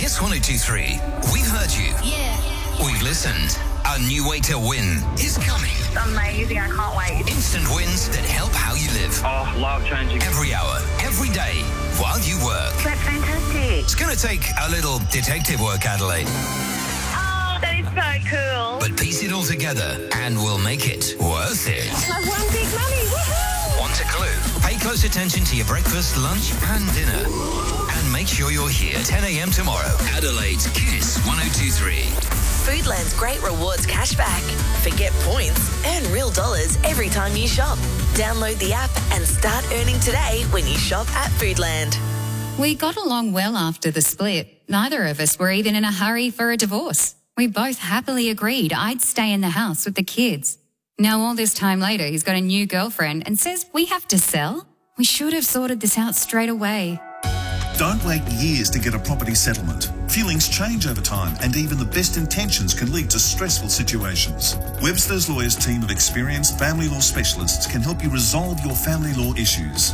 Kiss 102.3. We've heard you. Yeah. We've listened. A new way to win is coming. Amazing, I can't wait. Instant wins that help how you live. Oh, life-changing. Every hour, every day, while you work. That's fantastic. It's going to take a little detective work, Adelaide. Oh, that is so cool. But piece it all together and we'll make it worth it. I've won big money. Woohoo! Want a clue? Pay close attention to your breakfast, lunch and dinner. And make sure you're here 10 a.m. tomorrow. Adelaide's Kiss 102.3. Foodland's great rewards cashback. Forget points, earn real dollars every time you shop. Download the app and start earning today when you shop at Foodland. We got along well after the split. Neither of us were even in a hurry for a divorce. We both happily agreed I'd stay in the house with the kids. Now all this time later, he's got a new girlfriend and says we have to sell? We should have sorted this out straight away. Don't wait years to get a property settlement. Feelings change over time and even the best intentions can lead to stressful situations. Webster's Lawyers team of experienced family law specialists can help you resolve your family law issues.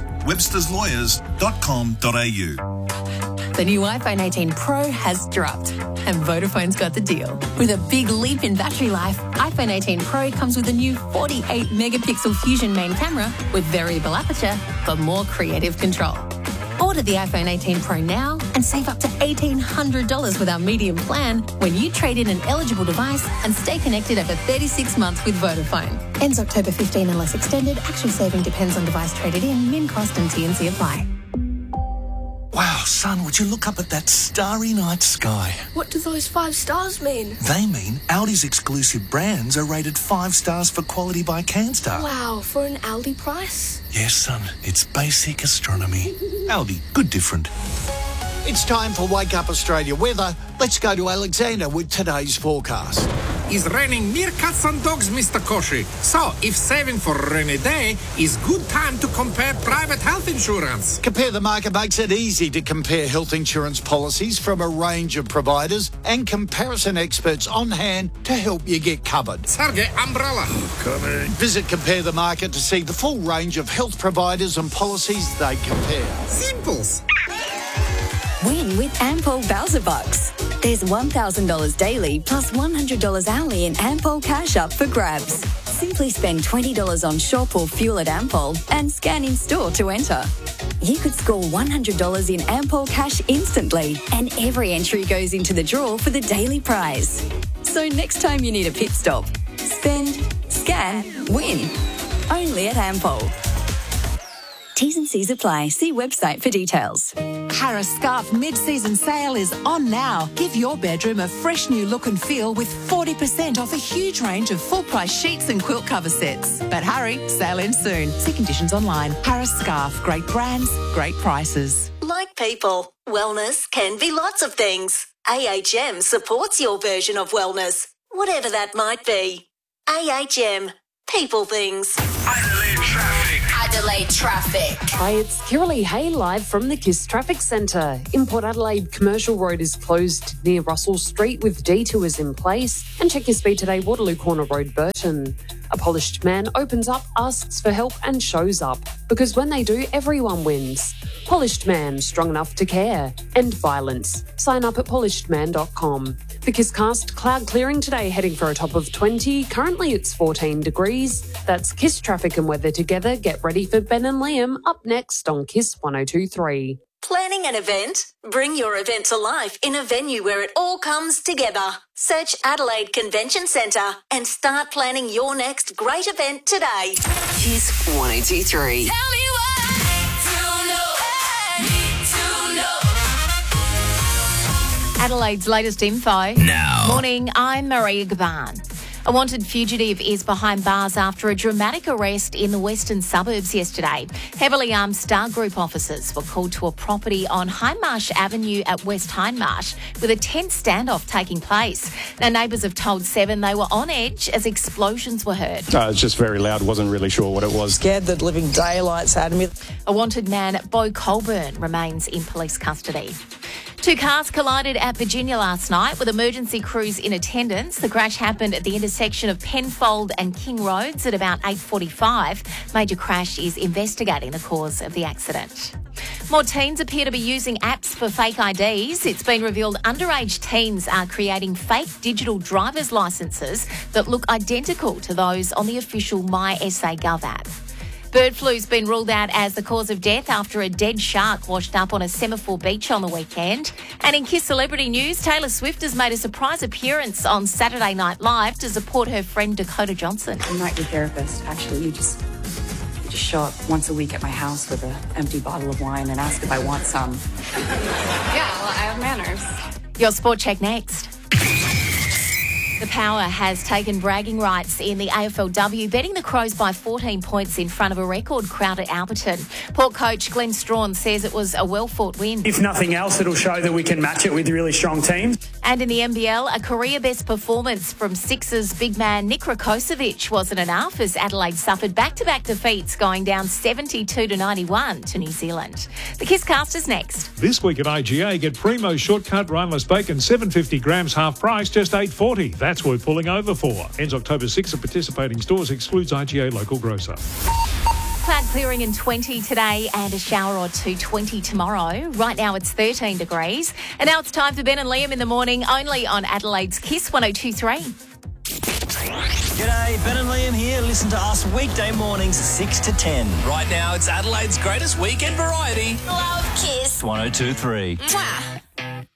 websterslawyers.com.au. The new iPhone 18 Pro has dropped and Vodafone's got the deal. With a big leap in battery life, iPhone 18 Pro comes with a new 48-megapixel Fusion main camera with variable aperture for more creative control. Order the iPhone 18 Pro now and save up to $1,800 with our medium plan when you trade in an eligible device and stay connected over 36 months with Vodafone. Ends October 15 unless extended. Actual saving depends on device traded in. Min cost and T&C apply. Wow, son, would you look up at that starry night sky? What do those 5 stars mean? They mean Aldi's exclusive brands are rated 5 stars for quality by Canstar. Wow, for an Aldi price? Yes, son, it's basic astronomy. Aldi, good different. It's time for Wake Up Australia weather. Let's go to Alexander with today's forecast. It's raining meerkats and dogs, Mr. Koshi. So, if saving for a rainy day is good time to compare private health insurance. Compare the Market makes it easy to compare health insurance policies from a range of providers and comparison experts on hand to help you get covered. Sergey, umbrella. Coming. Visit Compare the Market to see the full range of health providers and policies they compare. Simples. Win with Ampol Bowser Bucks. There's $1,000 daily plus $100 hourly in Ampol cash up for grabs. Simply spend $20 on shop or fuel at Ampol and scan in store to enter. You could score $100 in Ampol cash instantly, and every entry goes into the draw for the daily prize. So next time you need a pit stop, spend, scan, win. Only at Ampol. T's and C's apply. See website for details. Harris Scarf mid-season sale is on now. Give your bedroom a fresh new look and feel with 40% off a huge range of full-price sheets and quilt cover sets. But hurry, sale ends soon. See conditions online. Harris Scarf. Great brands, great prices. Like people, wellness can be lots of things. AHM supports your version of wellness, whatever that might be. AHM. People things. Adelaide traffic. Adelaide traffic. Hi, it's Kiralee Hay live from the KISS Traffic Centre. In Port Adelaide, Commercial Road is closed near Russell Street with detours in place. And check your speed today, Waterloo Corner Road, Burton. A polished man opens up, asks for help and shows up. Because when they do, everyone wins. Polished man, strong enough to care. End violence. Sign up at polishedman.com. The KISS cast, cloud clearing today, heading for a top of 20. Currently it's 14 degrees. That's KISS traffic and weather together. Get ready for Ben and Liam up next on KISS 102.3. Planning an event? Bring your event to life in a venue where it all comes together. Search Adelaide Convention Centre and start planning your next great event today. KISS 102.3. Tell me what to know. Adelaide's latest info. Now. Morning, I'm Maria Gaban. A wanted fugitive is behind bars after a dramatic arrest in the western suburbs yesterday. Heavily armed Star Group officers were called to a property on Hindmarsh Avenue at West Hindmarsh with a tense standoff taking place. Now, neighbours have told Seven they were on edge as explosions were heard. It's just very loud, wasn't really sure what it was. Scared the living daylights out of me. A wanted man, Bo Colburn, remains in police custody. 2 cars collided at Virginia last night with emergency crews in attendance. The crash happened at the intersection of Penfold and King Roads at about 8:45. Major Crash is investigating the cause of the accident. More teens appear to be using apps for fake IDs. It's been revealed underage teens are creating fake digital driver's licences that look identical to those on the official MySA.gov app. Bird flu's been ruled out as the cause of death after a dead shark washed up on a Semaphore beach on the weekend. And in Kiss Celebrity News, Taylor Swift has made a surprise appearance on Saturday Night Live to support her friend Dakota Johnson. I'm not your therapist. Actually, you just show up once a week at my house with an empty bottle of wine and ask if I want some. Yeah, well, I have manners. Your Sport Check next. The Power has taken bragging rights in the AFLW, betting the Crows by 14 points in front of a record crowd at Alberton. Port coach Glenn Strawn says it was a well-fought win. If nothing else, it'll show that we can match it with really strong teams. And in the NBL, a career-best performance from Sixers big man Nick Rakocevic wasn't enough as Adelaide suffered back-to-back defeats, going down 72-91 to New Zealand. The Kiss Cast is next. This week at IGA, get Primo shortcut rineless bacon, 750 grams, half price, just $8.40. That's worth pulling over for. Ends October 6 at participating stores, excludes IGA local grocer. Cloud clearing in 20 today and a shower or two, 20 tomorrow. Right now it's 13 degrees. And now it's time for Ben and Liam in the morning, only on Adelaide's Kiss 102.3. G'day, Ben and Liam here. Listen to us weekday mornings 6 to 10. Right now, it's Adelaide's greatest weekend variety. Love Kiss. 102.3. Mwah.